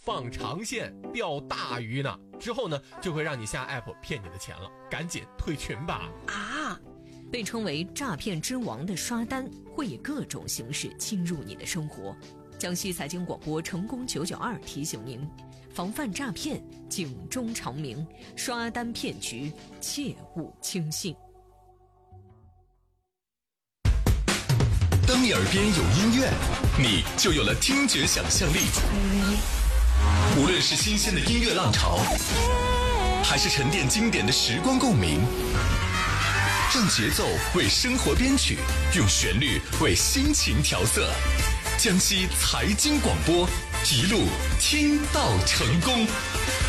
放长线钓大鱼呢，之后呢就会让你下 app 骗你的钱了，赶紧退群吧。 啊，被称为诈骗之王的刷单会以各种形式侵入你的生活。江西财经广播成功992提醒您，防范诈骗，警钟长鸣，刷单骗局切勿轻信。 当你耳边有音乐，你就有了听觉想象力。无论是新鲜的音乐浪潮，还是沉淀经典的时光共鸣，让节奏为生活编曲，用旋律为心情调色。江西财经广播，一路听到成功。